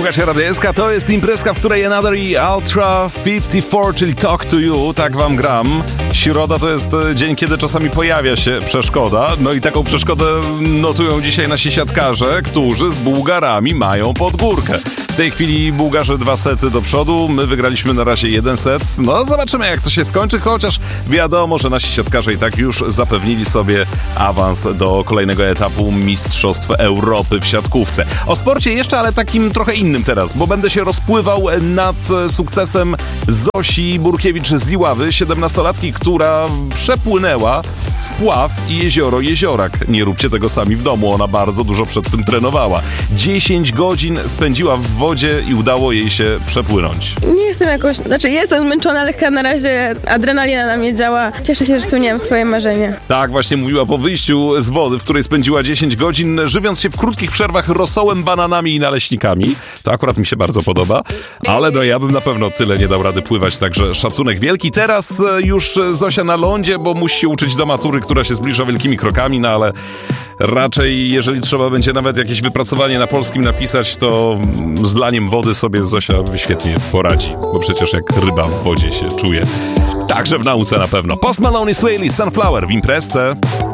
Słuchajcie, Radio SK, to jest imprezka, w której Another i Ultra 54, czyli Talk to You, tak wam gram. Środa to jest dzień, kiedy czasami pojawia się przeszkoda. No i taką przeszkodę notują dzisiaj nasi siatkarze, którzy z Bułgarami mają pod górkę. W tej chwili Bułgarzy 2 sety do przodu, my wygraliśmy na razie 1 set. No zobaczymy, jak to się skończy, chociaż wiadomo, że nasi siatkarze i tak już zapewnili sobie awans do kolejnego etapu Mistrzostw Europy w siatkówce. O sporcie jeszcze, ale takim trochę innym teraz, bo będę się rozpływał nad sukcesem Zosi Burkiewicz z Iławy, 17-latki, która przepłynęła Pław i Jeziorak. Nie róbcie tego sami w domu, ona bardzo dużo przed tym trenowała. 10 godzin spędziła w wodzie i udało jej się przepłynąć. Nie jestem jestem zmęczona, ale chyba na razie adrenalina na mnie działa. Cieszę się, że spełniłam swoje marzenie. Tak właśnie mówiła po wyjściu z wody, w której spędziła 10 godzin, żywiąc się w krótkich przerwach rosołem, bananami i naleśnikami. To akurat mi się bardzo podoba, ale no ja bym na pewno tyle nie dał rady pływać, także szacunek wielki. Teraz już Zosia na lądzie, bo musi się uczyć do matury, która się zbliża wielkimi krokami, no ale raczej jeżeli trzeba będzie nawet jakieś wypracowanie na polskim napisać, to z laniem wody sobie Zosia świetnie poradzi, bo przecież jak ryba w wodzie się czuje. Także w nauce na pewno. Post Malone i Swaley, Sunflower w imprezce.